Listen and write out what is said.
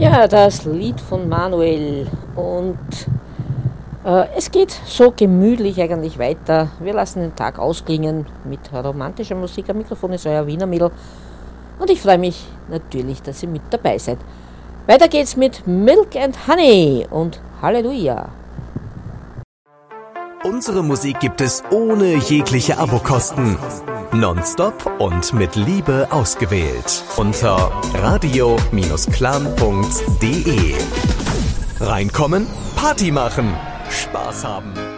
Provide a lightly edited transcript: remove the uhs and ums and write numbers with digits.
Ja, das Lied von Manuel und es geht so gemütlich eigentlich weiter. Wir lassen den Tag ausklingen mit romantischer Musik. Am Mikrofon ist euer Wiener Mädel und ich freue mich natürlich, dass ihr mit dabei seid. Weiter geht's mit Milk and Honey und Halleluja. Unsere Musik gibt es ohne jegliche Abokosten. Nonstop und mit Liebe ausgewählt. Unter radio-clan.de. Reinkommen, Party machen, Spaß haben.